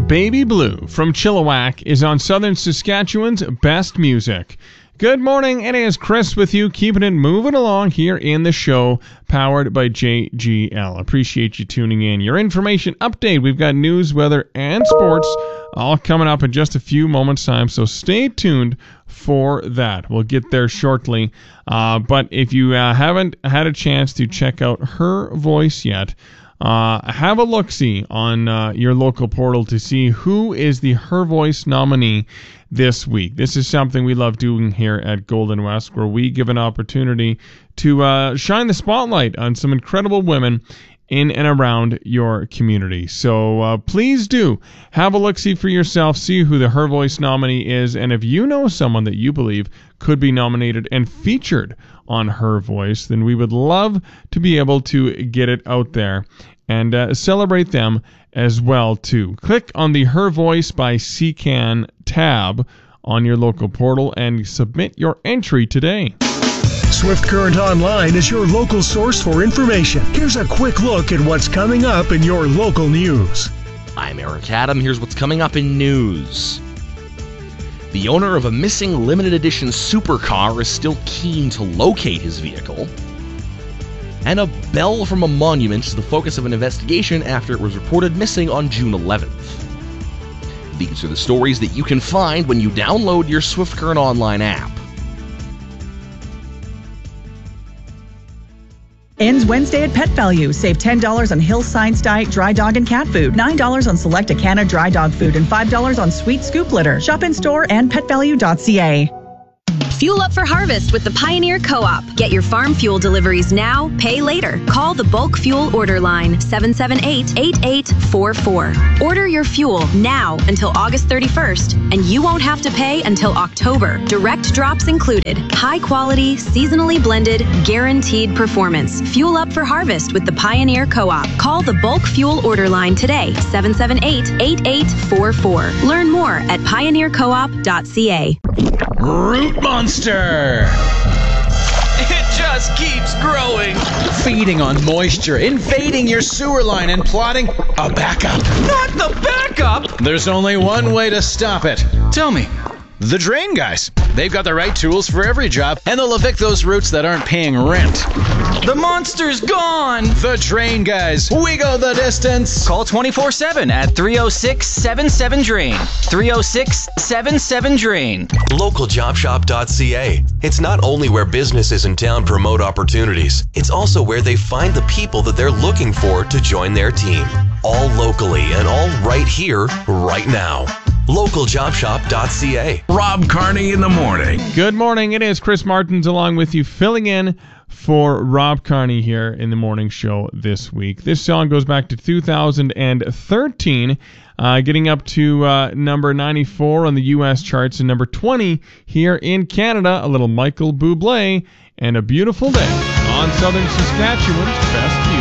Baby Blue from Chilliwack is on Southern Saskatchewan's Best Music. Good morning, it is Chris with you, keeping it moving along here in the show, powered by JGL. Appreciate you tuning in. Your information update, we've got news, weather, and sports all coming up in just a few moments' time, so stay tuned for that. We'll get there shortly, but if you haven't had a chance to check out Her Voice yet, have a look-see on your local portal to see who is the Her Voice nominee this week. This is something we love doing here at Golden West, where we give an opportunity to shine the spotlight on some incredible women in and around your community. So please do have a look-see for yourself, see who the Her Voice nominee is, and if you know someone that you believe could be nominated and featured on Her Voice, then we would love to be able to get it out there and celebrate them as well too. Click on the Her Voice by CCAN tab on your local portal and submit your entry today. Swift Current Online is your local source for information. Here's a quick look at what's coming up in your local news. I'm Eric Adam. Here's what's coming up in news. The owner of a missing limited edition supercar is still keen to locate his vehicle. And a bell from a monument is the focus of an investigation after it was reported missing on June 11th. These are the stories that you can find when you download your Swift Current Online app. Ends Wednesday at Pet Value. Save $10 on Hill Science Diet dry dog and cat food, $9 on select Acana dry dog food, and $5 on Sweet Scoop litter. Shop in store and petvalue.ca. Fuel up for harvest with the Pioneer Co-op. Get your farm fuel deliveries now, pay later. Call the Bulk Fuel Order Line, 778-8844. Order your fuel now until August 31st, and you won't have to pay until October. Direct drops included. High quality, seasonally blended, guaranteed performance. Fuel up for harvest with the Pioneer Co-op. Call the Bulk Fuel Order Line today, 778-8844. Learn more at pioneercoop.ca. Root monster! It just keeps growing. Feeding on moisture, invading your sewer line, and plotting a backup. Not the backup! There's only one way to stop it. Tell me. The Drain Guys. They've got the right tools for every job, and they'll evict those roots that aren't paying rent. The monster's gone! The Drain Guys. We go the distance. Call 24/7 at 306-77-DRAIN. 306-77-DRAIN. LocalJobShop.ca. It's not only where businesses in town promote opportunities, it's also where they find the people that they're looking for to join their team. All locally and all right here, right now. LocalJobShop.ca. Rob Carney in the morning. Good morning. It is Chris Martins along with you, filling in for Rob Carney here in the morning show this week. This song goes back to 2013, getting up to number 94 on the U.S. charts and number 20 here in Canada. A little Michael Bublé and A Beautiful Day on Southern Saskatchewan's Best Music.